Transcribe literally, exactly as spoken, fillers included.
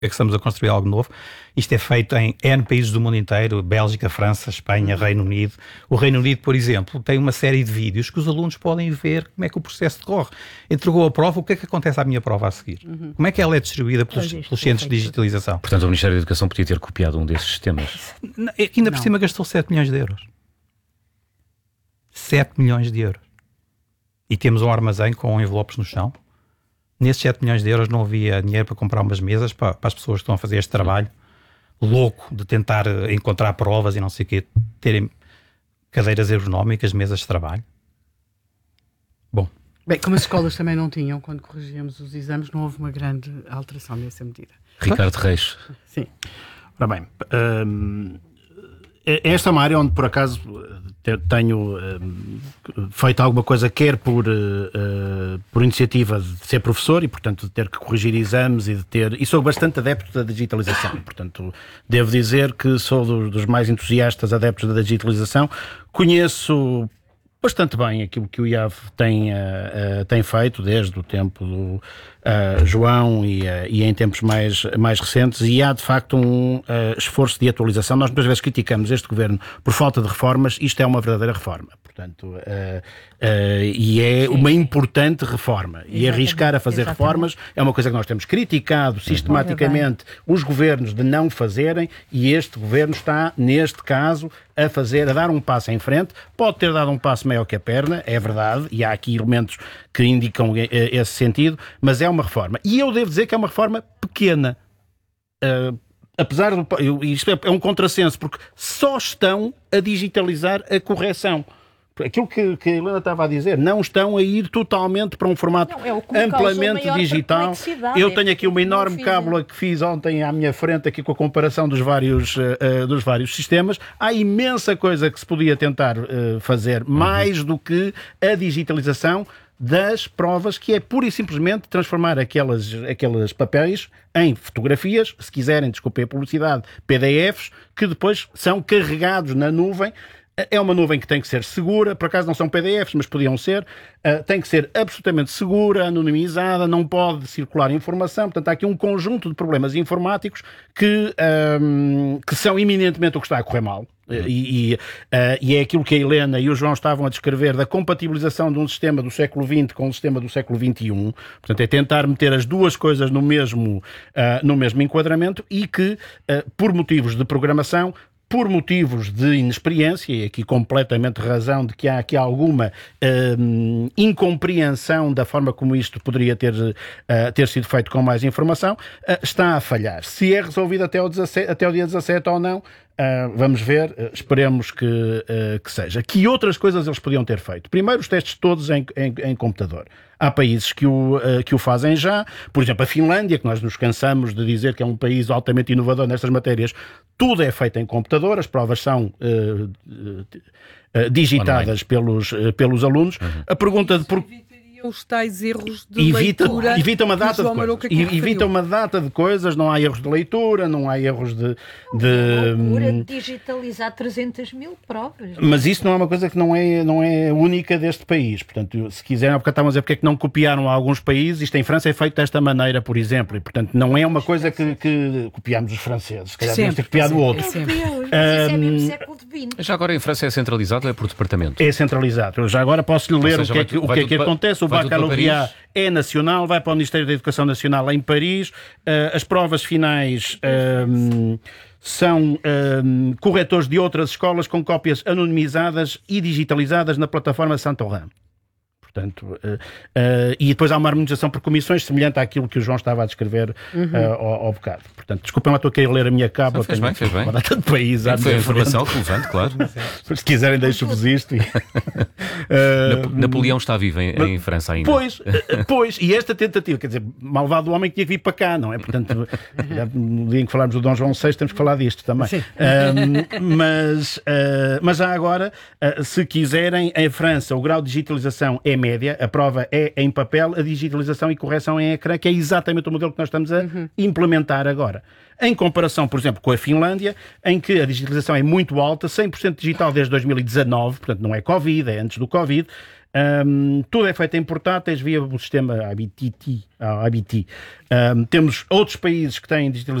é que estamos a construir algo novo. Isto é feito em N países do mundo inteiro, Bélgica, França, Espanha, Reino Unido. O Reino Unido, por exemplo, tem uma série de vídeos que os alunos podem ver como é que o processo decorre. Entregou a prova, o que é que acontece à minha prova a seguir? Uhum. Como é que ela é distribuída pelos, pelos centros de digitalização? Portanto, o Ministério da Educação podia ter copiado um desses sistemas. É que ainda Não. por cima gastou sete milhões de euros. sete milhões de euros. E temos um armazém com envelopes no chão. Nesses sete milhões de euros não havia dinheiro para comprar umas mesas para, para as pessoas que estão a fazer este trabalho louco de tentar encontrar provas e não sei o quê, terem cadeiras ergonómicas, mesas de trabalho. Bom. Bem, como as escolas também não tinham, quando corrigíamos os exames, não houve uma grande alteração nessa medida. Ricardo Reis. Sim. Ora bem, hum, esta é uma área onde, por acaso, tenho uh, feito alguma coisa, quer por, uh, por iniciativa de ser professor e, portanto, de ter que corrigir exames e de ter... E sou bastante adepto da digitalização. Portanto, devo dizer que sou do, dos mais entusiastas adeptos da digitalização. Conheço bastante bem aquilo que o I A V tem, uh, uh, tem feito desde o tempo do uh, João e, uh, e em tempos mais, mais recentes, e há de facto um uh, esforço de atualização. Nós muitas vezes criticamos este governo por falta de reformas. Isto é uma verdadeira reforma, portanto, uh, uh, e é uma importante reforma. Exatamente. E arriscar a fazer Exatamente. reformas é uma coisa que nós temos criticado sistematicamente os governos de não fazerem, e este governo está, neste caso, a fazer, a dar um passo em frente. Pode ter dado um passo maior que a perna, é verdade, e há aqui elementos que indicam esse sentido, mas é uma reforma. E eu devo dizer que é uma reforma pequena. Uh, apesar do... Isto é um contrassenso, porque só estão a digitalizar a correção. Aquilo que, que a Helena estava a dizer, não estão a ir totalmente para um formato não, é amplamente digital. Eu tenho aqui uma enorme cábula que fiz ontem à minha frente, aqui com a comparação dos vários, uh, dos vários sistemas. Há imensa coisa que se podia tentar uh, fazer, uhum. mais do que a digitalização das provas, que é pura e simplesmente transformar aquelas, aqueles papéis em fotografias, se quiserem, desculpem a publicidade, P D Fs, que depois são carregados na nuvem. É uma nuvem que tem que ser segura, por acaso não são P D Fs, mas podiam ser, uh, tem que ser absolutamente segura, anonimizada, não pode circular informação. Portanto, há aqui um conjunto de problemas informáticos que, um, que são eminentemente o que está a correr mal. E, e, uh, e é aquilo que a Helena e o João estavam a descrever da compatibilização de um sistema do século vinte com um sistema do século vinte e um. Portanto, é tentar meter as duas coisas no mesmo, uh, no mesmo enquadramento, e que, uh, por motivos de programação, por motivos de inexperiência, e aqui completamente razão de que há aqui alguma hum, incompreensão da forma como isto poderia ter, uh, ter sido feito com mais informação, uh, está a falhar. Se é resolvido até o, dezassete, até o dia dezassete ou não, uh, vamos ver, uh, esperemos que, uh, que seja. Que outras coisas eles podiam ter feito? Primeiro, os testes todos em, em, em computador. Há países que o, uh, que o fazem já. Por exemplo, a Finlândia, que nós nos cansamos de dizer que é um país altamente inovador nestas matérias, tudo é feito em computador, as provas são uh, uh, uh, digitadas pelos, uh, pelos alunos. Uhum. A pergunta de por... os tais erros de evita, leitura. Evita uma data de coisas. Evita uma data de coisas, não há erros de leitura, não há erros de... de é loucura de digitalizar trezentas mil provas. Mas isso não é uma coisa que não é, não é única deste país. Portanto, se quiserem, porque estávamos a dizer porque é que não copiaram alguns países, isto em França é feito desta maneira, por exemplo, e portanto não é uma coisa que, que copiamos os franceses, se calhar devemos ter copiado outros. Meu Deus, mas isso é mesmo século vinte. Já agora em França é centralizado ou é por departamento? É centralizado. Eu já agora posso-lhe ler seja, o que é que, o que, é que acontece. O Baccalaureat é nacional, vai para o Ministério da Educação Nacional em Paris. Uh, as provas finais um, são um, corretores de outras escolas com cópias anonimizadas e digitalizadas na plataforma Saint-Oran. Portanto, uh, uh, e depois há uma harmonização por comissões semelhante àquilo que o João estava a descrever uhum. uh, ao, ao bocado. Portanto, desculpem lá, estou aqui a ler a minha cábula. Fez bem, fez bem. Uma data de país. Foi a informação relevante, claro. Se quiserem, deixo-vos isto. E, uh, Napoleão está vivo em, em França ainda. Pois, pois, e esta tentativa, quer dizer, malvado homem que tinha que vir para cá, não é? Portanto, no dia em que falarmos do Dom João sexto, temos que falar disto também. Uh, mas, uh, mas já agora, uh, se quiserem, em França, o grau de digitalização é média, a prova é em papel, a digitalização e correção em ecrã, que é exatamente o modelo que nós estamos a uhum. implementar agora. Em comparação, por exemplo, com a Finlândia, em que a digitalização é muito alta, cem por cento digital desde dois mil e dezanove, portanto não é Covid, é antes do Covid, Um, tudo é feito em portáteis via o sistema I B T. I B T. Um, temos outros países que têm digitalização